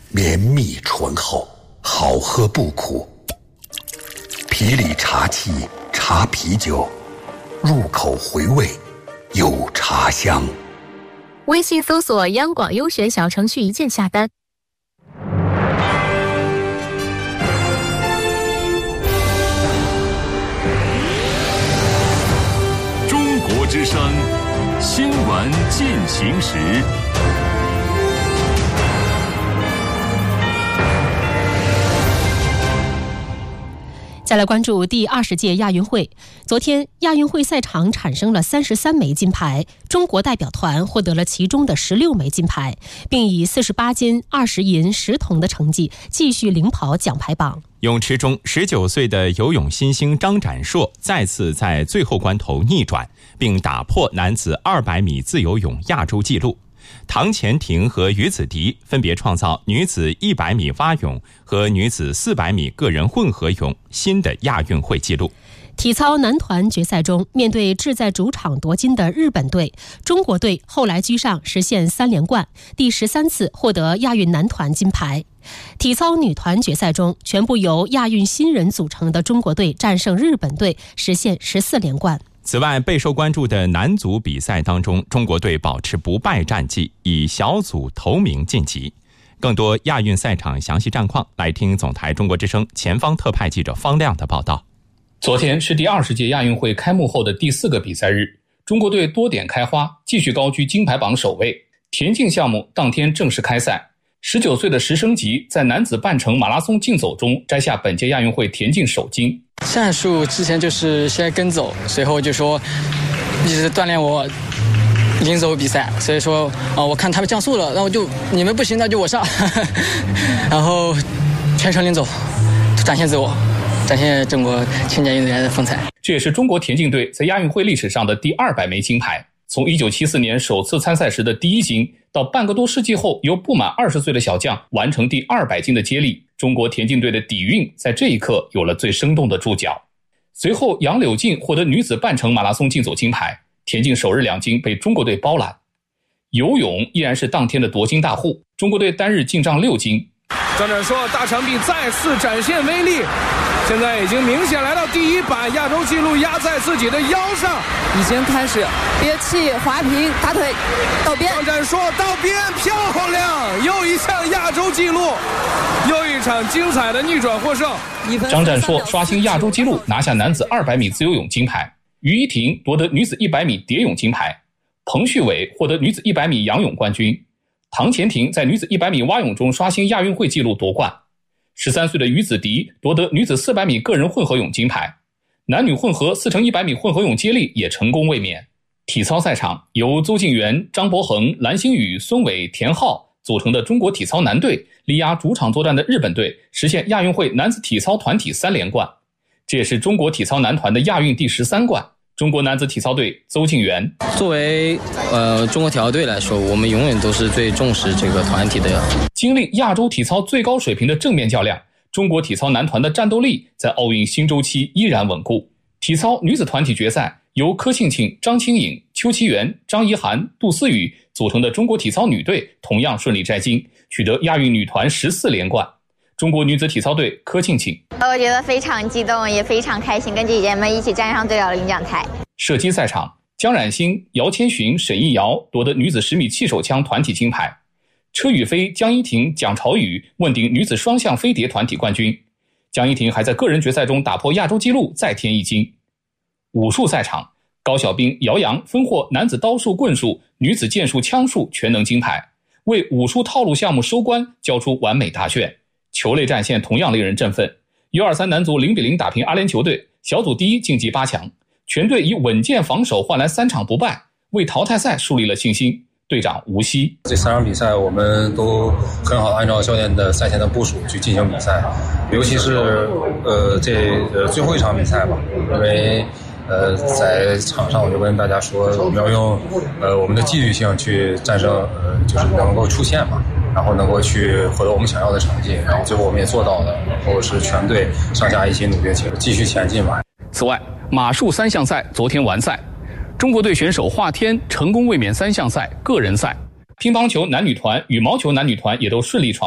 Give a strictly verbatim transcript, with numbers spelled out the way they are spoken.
绵密醇厚，好喝不苦。啤里茶气，茶啤酒，入口回味，有茶香。 微信搜索央广优选小程序一键下单。 中国之声新闻进行时。 再来关注第二十届亚运会。昨天，亚运会赛场产生了三十三枚金牌，中国代表团获得了其中的十六枚金牌，并以四十八金、二十银、十铜的成绩继续领跑奖牌榜。 泳池中，十九岁的游泳新星张展硕再次在最后关头逆转，并打破男子二百米自由泳亚洲纪录。唐钱婷和于子迪分别创造女子一百米蛙泳和女子四百米个人混合泳新的亚运会纪录。 体操男团决赛中，面对志在主场夺金的日本队，中国队后来居上，实现三连冠，第十三次获得亚运男团金牌。体操女团决赛中，全部由亚运新人组成的中国队战胜日本队，实现十四连冠。 此外，备受关注的男足比赛当中，中国队保持不败战绩，以小组头名晋级。更多亚运赛场详细战况，来听总台中国之声前方特派记者方亮的报道。 昨天是第二十届亚运会开幕后的第四个比赛日，中国队多点开花，继续高居金牌榜首位。田径项目当天正式开赛，十九岁的石生吉在男子半程马拉松竞走中摘下本届亚运会田径首金。 战术之前就是先跟走，随后就说一直锻炼我领走比赛，所以说啊，我看他们降速了，那我就你们不行，那就我上，然后全程领走，展现自我，展现中国青年运动员的风采。 这也是中国田径队在亚运会历史上的第二百枚金牌。从一九七四年首次参赛时的第一金，到半个多世纪后由不满二十岁的小将完成第二百金的接力，中国田径队的底蕴在这一刻有了最生动的注脚。随后，杨柳静获得女子半程马拉松竞走金牌，田径首日两金被中国队包揽。游泳依然是当天的夺金大户，中国队单日进账六金。 张展硕大长臂再次展现威力，现在已经明显来到第一板，亚洲纪录压在自己的腰上， 已经开始憋气滑平，大腿到边。 张展硕到边，漂亮，又一项亚洲纪录，又一场精彩的逆转获胜。 张展硕刷新亚洲纪录，拿下男子二百米自由泳金牌，于一婷夺得女子一百米蝶泳金牌，彭旭伟获得女子一百米仰泳冠军，唐钱婷在女子一百米蛙泳中刷新亚运会纪录夺冠。十三岁的于子迪夺得女子四百米个人混合泳金牌，男女混合四乘一百米混合泳接力也成功卫冕。体操赛场由邹敬园、张博恒、蓝星宇、孙伟、田浩组成的中国体操男队力压主场作战的日本队，实现亚运会男子体操团体三连冠，这也是中国体操男团的亚运第十三冠。中国男子体操队邹敬园： 作为呃中国体操队来说，我们永远都是最重视这个团体的。 经历亚洲体操最高水平的正面较量，中国体操男团的战斗力在奥运新周期依然稳固。体操女子团体决赛由柯庆庆、张清颖、邱其元、张怡涵、杜思雨组成的中国体操女队同样顺利摘金，取得亚运女团十四连冠。中国女子体操队柯庆庆： 我觉得非常激动，也非常开心，跟姐姐们一起站上最高的领奖台。 射击赛场，江冉星、姚千寻、沈艺瑶夺得女子十米气手枪团体金牌，车宇飞、江一婷、蒋朝宇问鼎女子双项飞碟团体冠军。江一婷还在个人决赛中打破亚洲纪录，再添一金。武术赛场，高晓冰、姚洋分获男子刀术、棍术、女子剑术、枪术全能金牌，为武术套路项目收官交出完美答卷。球类战线同样令人振奋 U 二十三 男足零比零打平阿联酋队，小组第一晋级八强，全队以稳健防守换来三场不败，为淘汰赛树立了信心。队长吴曦： 这三场比赛我们都很好按照教练的赛前的部署去进行比赛，尤其是呃这呃最后一场比赛吧，因为呃在场上我就跟大家说，我们要用呃我们的纪律性去战胜呃就是能够出线嘛，然后能够去获得我们想要的成绩，然后最后我们也做到了，然后是全队上下一起努力继续前进吧。 此外，马术三项赛昨天完赛，中国队选手华天成功卫冕三项赛个人赛，乒乓球男女团、羽毛球男女团也都顺利闯